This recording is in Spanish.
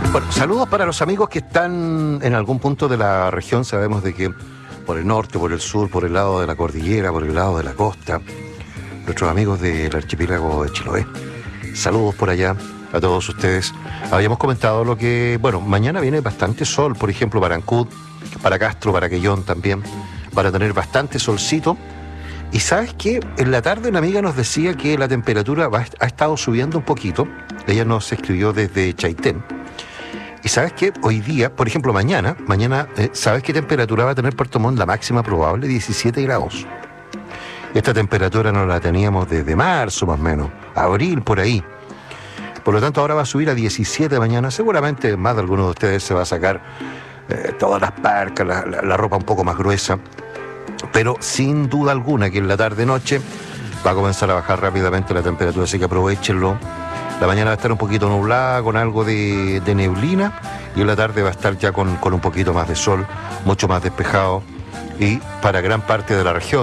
Bueno, saludos para los amigos que están en algún punto de la región. Sabemos de que por el norte, por el sur, por el lado de la cordillera, por el lado de la costa, nuestros amigos del archipiélago de Chiloé. Saludos por allá a todos ustedes. Habíamos comentado lo que, bueno, mañana viene bastante sol, por ejemplo, para Ancud, para Castro, para Quellón también, para tener bastante solcito. Y ¿sabes qué? En la tarde una amiga nos decía que la temperatura ha estado subiendo un poquito. Ella nos escribió desde Chaitén. Y ¿sabes qué? Hoy día, por ejemplo, mañana, ¿sabes qué temperatura va a tener Puerto Montt? La máxima probable, 17 grados. Esta temperatura no la teníamos desde marzo, más o menos, abril, por ahí. Por lo tanto, ahora va a subir a 17 mañana. Seguramente más de alguno de ustedes se va a sacar todas las parcas, la ropa un poco más gruesa. Pero sin duda alguna que en la tarde-noche va a comenzar a bajar rápidamente la temperatura, así que aprovechenlo. La mañana va a estar un poquito nublada, con algo de neblina, y en la tarde va a estar ya con un poquito más de sol, mucho más despejado, y para gran parte de la región.